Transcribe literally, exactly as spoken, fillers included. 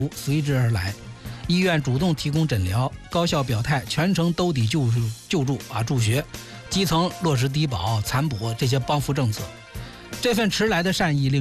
随之而来。医院主动提供诊疗，高校表态全程兜底救助救助啊助学，基层落实低保、残补这些帮扶政策。这份迟来的善意令